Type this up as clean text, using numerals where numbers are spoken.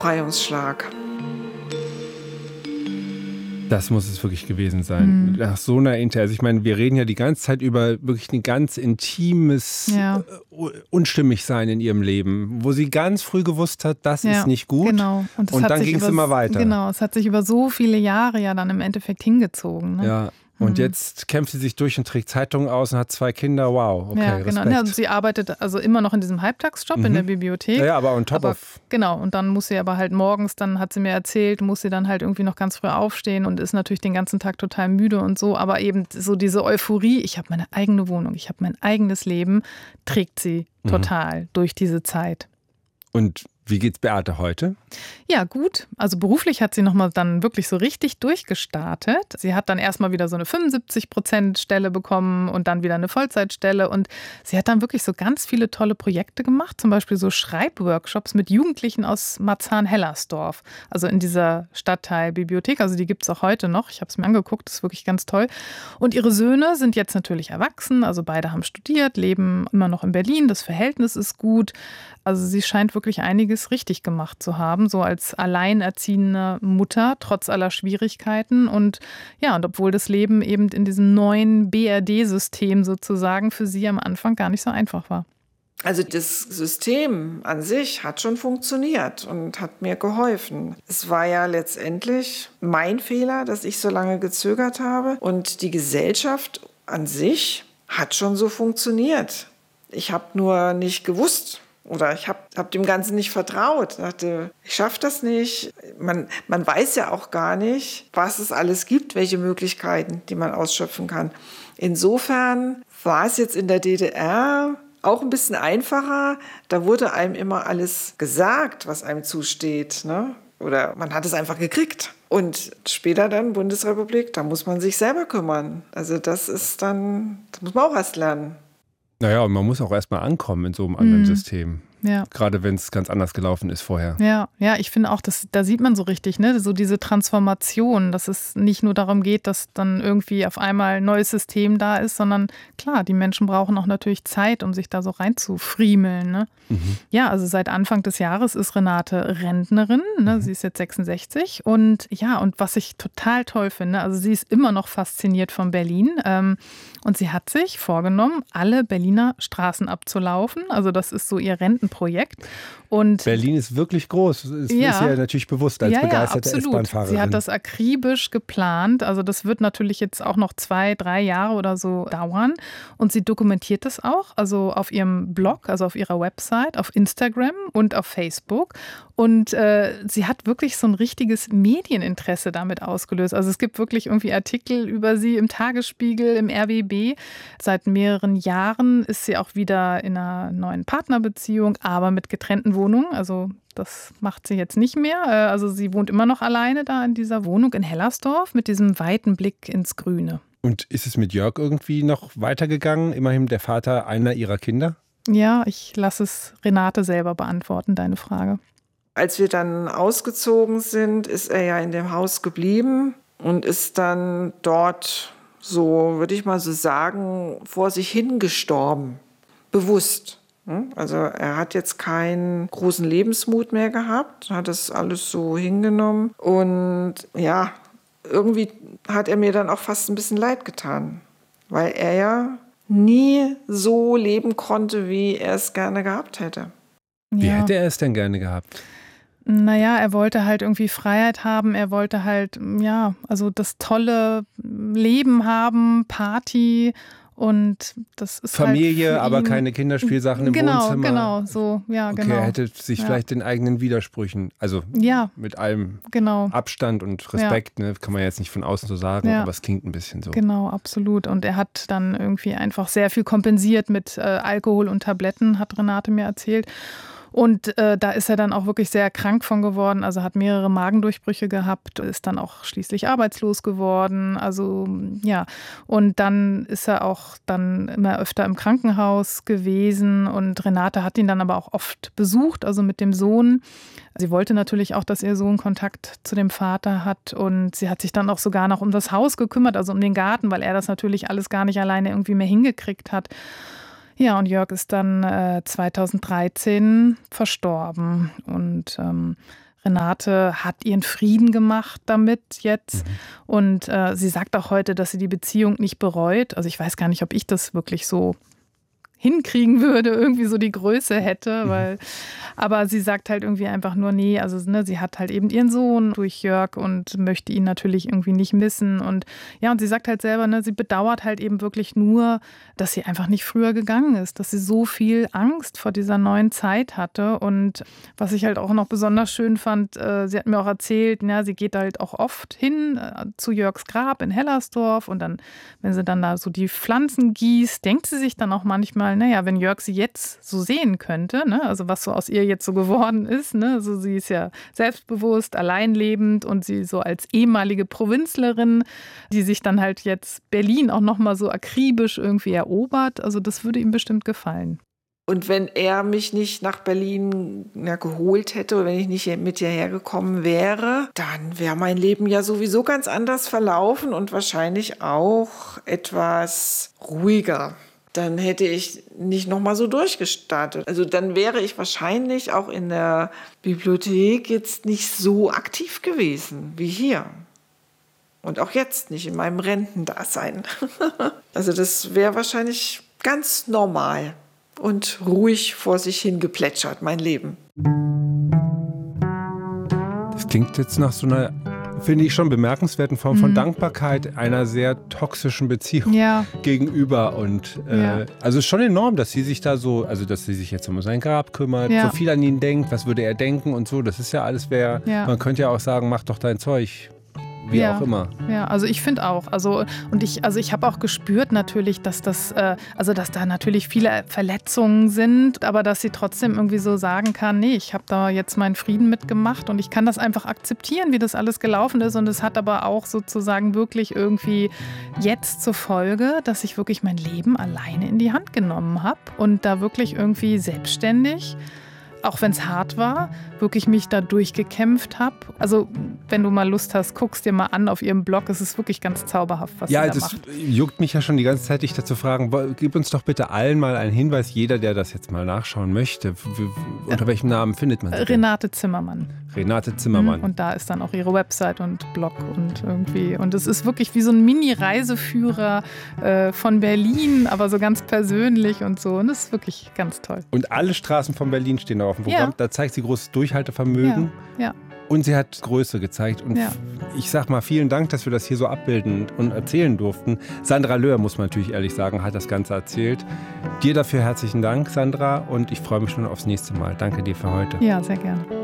Befreiungsschlag. Das muss es wirklich gewesen sein. Nach so einer also ich meine, wir reden ja die ganze Zeit über wirklich ein ganz intimes Unstimmigsein in ihrem Leben, wo sie ganz früh gewusst hat, das ist nicht gut. Genau. Und dann ging es immer weiter. Genau, es hat sich über so viele Jahre ja dann im Endeffekt hingezogen. Ne? Ja. Und jetzt kämpft sie sich durch und trägt Zeitungen aus und hat 2 Kinder. Wow, okay, ja, genau. Respekt. Ja, sie arbeitet also immer noch in diesem Halbtagsjob in der Bibliothek. Ja, aber on top of. Genau, und dann muss sie aber halt morgens, dann hat sie mir erzählt, muss sie dann halt irgendwie noch ganz früh aufstehen und ist natürlich den ganzen Tag total müde und so. Aber eben so diese Euphorie, ich habe meine eigene Wohnung, ich habe mein eigenes Leben, trägt sie total durch diese Zeit. Und wie geht's Beate heute? Ja, gut. Also beruflich hat sie nochmal dann wirklich so richtig durchgestartet. Sie hat dann erstmal wieder so eine 75%-Stelle bekommen und dann wieder eine Vollzeitstelle. Und sie hat dann wirklich so ganz viele tolle Projekte gemacht. Zum Beispiel so Schreibworkshops mit Jugendlichen aus Marzahn-Hellersdorf. Also in dieser Stadtteilbibliothek. Also die gibt es auch heute noch. Ich habe es mir angeguckt. Das ist wirklich ganz toll. Und ihre Söhne sind jetzt natürlich erwachsen. Also beide haben studiert, leben immer noch in Berlin. Das Verhältnis ist gut. Also sie scheint wirklich einiges richtig gemacht zu haben, so als alleinerziehende Mutter, trotz aller Schwierigkeiten. Und ja, und obwohl das Leben eben in diesem neuen BRD-System sozusagen für sie am Anfang gar nicht so einfach war. Also das System an sich hat schon funktioniert und hat mir geholfen. Es war ja letztendlich mein Fehler, dass ich so lange gezögert habe. Und die Gesellschaft an sich hat schon so funktioniert. Ich habe nur nicht gewusst. Oder ich hab dem Ganzen nicht vertraut. Ich dachte, ich schaffe das nicht. Man weiß ja auch gar nicht, was es alles gibt, welche Möglichkeiten, die man ausschöpfen kann. Insofern war es jetzt in der DDR auch ein bisschen einfacher. Da wurde einem immer alles gesagt, was einem zusteht, ne? Oder man hat es einfach gekriegt. Und später dann Bundesrepublik, da muss man sich selber kümmern. Also das muss man auch erst lernen. Naja, und man muss auch erstmal ankommen in so einem anderen System. Ja. Gerade wenn es ganz anders gelaufen ist vorher. Ja, ich finde auch, da sieht man so richtig, ne, so diese Transformation, dass es nicht nur darum geht, dass dann irgendwie auf einmal ein neues System da ist, sondern klar, die Menschen brauchen auch natürlich Zeit, um sich da so reinzufriemeln. Ne? Ja, also seit Anfang des Jahres ist Renate Rentnerin, ne? Sie ist jetzt 66 und ja, und was ich total toll finde, also sie ist immer noch fasziniert von Berlin und sie hat sich vorgenommen, alle Berliner Straßen abzulaufen, also das ist so ihr Rentenprojekt. Und Berlin ist wirklich groß, das ist ja natürlich bewusst als begeisterte S-Bahn-Fahrerin. Sie hat das akribisch geplant, also das wird natürlich jetzt auch noch 2-3 Jahre oder so dauern und sie dokumentiert das auch, also auf ihrem Blog, also auf ihrer Website, auf Instagram und auf Facebook und sie hat wirklich so ein richtiges Medieninteresse damit ausgelöst, also es gibt wirklich irgendwie Artikel über sie im Tagesspiegel, im RBB. Seit mehreren Jahren ist sie auch wieder in einer neuen Partnerbeziehung, aber mit getrennten Wohnungen, also das macht sie jetzt nicht mehr. Also sie wohnt immer noch alleine da in dieser Wohnung in Hellersdorf mit diesem weiten Blick ins Grüne. Und ist es mit Jörg irgendwie noch weitergegangen? Immerhin der Vater einer ihrer Kinder? Ja, ich lasse es Renate selber beantworten, deine Frage. Als wir dann ausgezogen sind, ist er ja in dem Haus geblieben und ist dann dort, so würde ich mal so sagen, vor sich hingestorben. Bewusst. Also er hat jetzt keinen großen Lebensmut mehr gehabt, hat das alles so hingenommen. Und ja, irgendwie hat er mir dann auch fast ein bisschen leid getan, weil er ja nie so leben konnte, wie er es gerne gehabt hätte. Wie hätte er es denn gerne gehabt? Naja, er wollte halt irgendwie Freiheit haben, er wollte halt, ja, also das tolle Leben haben, Party und das ist Familie, halt aber keine Kinderspielsachen im Wohnzimmer. Genau, so, ja, okay, genau. Er hätte sich vielleicht den eigenen Widersprüchen, also mit allem Abstand und Respekt, ne, kann man jetzt nicht von außen so sagen, aber es klingt ein bisschen so. Genau, absolut. Und er hat dann irgendwie einfach sehr viel kompensiert mit Alkohol und Tabletten, hat Renate mir erzählt. Und da ist er dann auch wirklich sehr krank von geworden, also hat mehrere Magendurchbrüche gehabt, ist dann auch schließlich arbeitslos geworden, also ja. Und dann ist er auch dann immer öfter im Krankenhaus gewesen und Renate hat ihn dann aber auch oft besucht, also mit dem Sohn. Sie wollte natürlich auch, dass ihr Sohn Kontakt zu dem Vater hat und sie hat sich dann auch sogar noch um das Haus gekümmert, also um den Garten, weil er das natürlich alles gar nicht alleine irgendwie mehr hingekriegt hat. Ja, und Jörg ist dann 2013 verstorben und Renate hat ihren Frieden gemacht damit jetzt. Und sie sagt auch heute, dass sie die Beziehung nicht bereut. Also ich weiß gar nicht, ob ich das wirklich so hinkriegen würde, irgendwie so die Größe hätte, aber sie sagt halt irgendwie einfach nur, nee, also sie hat halt eben ihren Sohn durch Jörg und möchte ihn natürlich irgendwie nicht missen und ja, und sie sagt halt selber, sie bedauert halt eben wirklich nur, dass sie einfach nicht früher gegangen ist, dass sie so viel Angst vor dieser neuen Zeit hatte und was ich halt auch noch besonders schön fand, sie hat mir auch erzählt, sie geht halt auch oft hin zu Jörgs Grab in Hellersdorf und dann, wenn sie dann da so die Pflanzen gießt, denkt sie sich dann auch manchmal, wenn Jörg sie jetzt so sehen könnte, also was so aus ihr jetzt so geworden ist, also sie ist ja selbstbewusst, alleinlebend und sie so als ehemalige Provinzlerin, die sich dann halt jetzt Berlin auch nochmal so akribisch irgendwie erobert, also das würde ihm bestimmt gefallen. Und wenn er mich nicht nach Berlin geholt hätte oder wenn ich nicht mit hierher gekommen wäre, dann wäre mein Leben ja sowieso ganz anders verlaufen und wahrscheinlich auch etwas ruhiger. Dann hätte ich nicht nochmal so durchgestartet. Also dann wäre ich wahrscheinlich auch in der Bibliothek jetzt nicht so aktiv gewesen wie hier. Und auch jetzt nicht in meinem Rentendasein. Also das wäre wahrscheinlich ganz normal und ruhig vor sich hin geplätschert, mein Leben. Das klingt jetzt nach so einer, finde ich, schon bemerkenswerten Form von Dankbarkeit einer sehr toxischen Beziehung gegenüber. Und also es ist schon enorm, dass sie sich da so, also dass sie sich jetzt um sein Grab kümmert, so viel an ihn denkt, was würde er denken und so. Das ist ja alles, man könnte ja auch sagen, mach doch dein Zeug. Wie auch immer. Ja, also ich finde auch. Ich habe auch gespürt natürlich, dass dass da natürlich viele Verletzungen sind, aber dass sie trotzdem irgendwie so sagen kann, nee, ich habe da jetzt meinen Frieden mitgemacht und ich kann das einfach akzeptieren, wie das alles gelaufen ist. Und es hat aber auch sozusagen wirklich irgendwie jetzt zur Folge, dass ich wirklich mein Leben alleine in die Hand genommen habe und da wirklich irgendwie selbstständig, auch wenn es hart war, wirklich mich da durchgekämpft habe. Also wenn du mal Lust hast, guckst dir mal an auf ihrem Blog. Es ist wirklich ganz zauberhaft, was sie da macht. Ja, das juckt mich ja schon die ganze Zeit, dich dazu fragen, gib uns doch bitte allen mal einen Hinweis, jeder, der das jetzt mal nachschauen möchte. Unter welchem Namen findet man sie? Renate Zimmermann. Renate Zimmermann. Und da ist dann auch ihre Website und Blog und irgendwie. Und es ist wirklich wie so ein Mini-Reiseführer von Berlin, aber so ganz persönlich und so. Und es ist wirklich ganz toll. Und alle Straßen von Berlin stehen da auf dem Programm. Ja. Da zeigt sie großes Durchhaltevermögen. Ja. Und sie hat Größe gezeigt. Und ich sag mal, vielen Dank, dass wir das hier so abbilden und erzählen durften. Sandra Löhr, muss man natürlich ehrlich sagen, hat das Ganze erzählt. Dir dafür herzlichen Dank, Sandra. Und ich freue mich schon aufs nächste Mal. Danke dir für heute. Ja, sehr gerne.